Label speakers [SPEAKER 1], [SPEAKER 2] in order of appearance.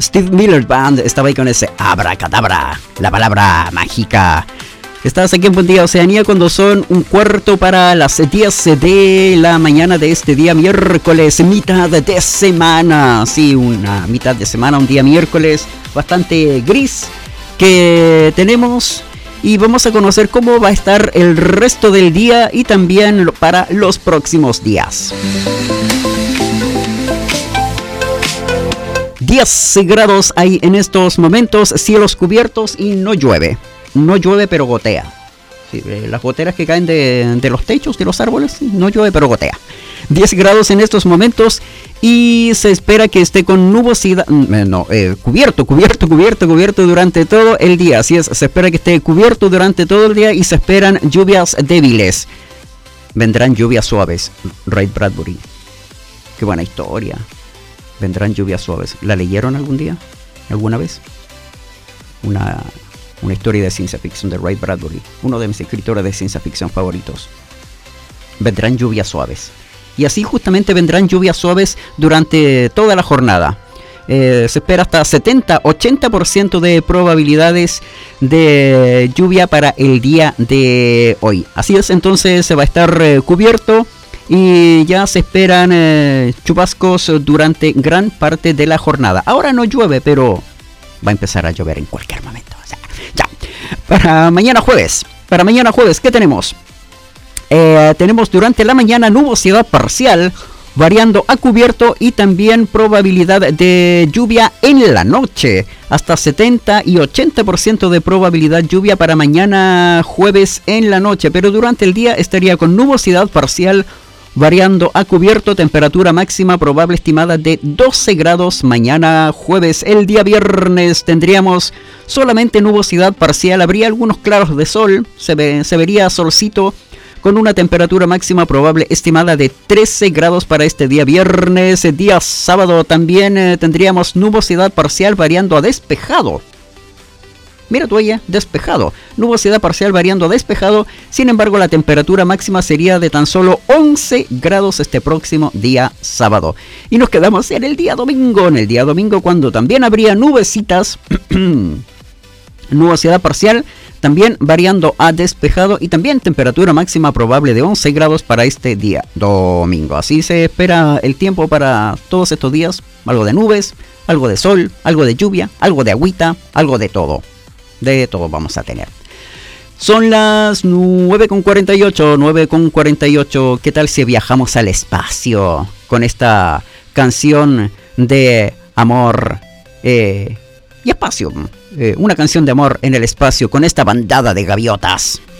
[SPEAKER 1] Steve Miller Band estaba ahí con ese abracadabra, la palabra mágica. Estás aquí en Buen Día Oceanía cuando son 1:15 para las 10 de la mañana de este día miércoles, mitad de semana. Sí, una mitad de semana, un día miércoles bastante gris que tenemos. Y vamos a conocer cómo va a estar el resto del día y también para los próximos días. 10 grados hay en estos momentos, cielos cubiertos y no llueve. No llueve pero gotea. Sí, las goteras que caen de los techos de los árboles, no llueve pero gotea. 10 grados en estos momentos y se espera que esté con nubosidad, cubierto durante todo el día. Así es, se espera que esté cubierto durante todo el día y se esperan lluvias débiles. Vendrán lluvias suaves. Ray Bradbury. Qué buena historia. Vendrán lluvias suaves. ¿La leyeron algún día? ¿Alguna vez? Una historia de ciencia ficción de Ray Bradbury, uno de mis escritores de ciencia ficción favoritos. Vendrán lluvias suaves. Y así justamente vendrán lluvias suaves durante toda la jornada. Se espera hasta 70-80% de probabilidades de lluvia para el día de hoy. Así es, entonces se va a estar cubierto y ya se esperan chubascos durante gran parte de la jornada. Ahora no llueve, pero va a empezar a llover en cualquier momento. O sea, ya. Para mañana jueves, ¿qué tenemos? Tenemos durante la mañana nubosidad parcial, variando a cubierto y también probabilidad de lluvia en la noche. Hasta 70 y 80% de probabilidad lluvia para mañana jueves en la noche. Pero durante el día estaría con nubosidad parcial, variando a cubierto, temperatura máxima probable estimada de 12 grados mañana jueves. El día viernes tendríamos solamente nubosidad parcial, habría algunos claros de sol, se vería solcito con una temperatura máxima probable estimada de 13 grados para este día viernes. El día sábado también tendríamos nubosidad parcial variando a despejado. Mira tú ella, despejado. Nubosidad parcial variando a despejado. Sin embargo, la temperatura máxima sería de tan solo 11 grados este próximo día sábado. Y nos quedamos en el día domingo. En el día domingo cuando también habría nubecitas. Nubosidad parcial. También variando a despejado. Y también temperatura máxima probable de 11 grados para este día domingo. Así se espera el tiempo para todos estos días. Algo de nubes, algo de sol, algo de lluvia, algo de agüita, algo de todo. De todo vamos a tener. Son las 9:48. ¿Qué tal si viajamos al espacio con esta canción de amor y espacio? Una canción de amor en el espacio con esta bandada de gaviotas.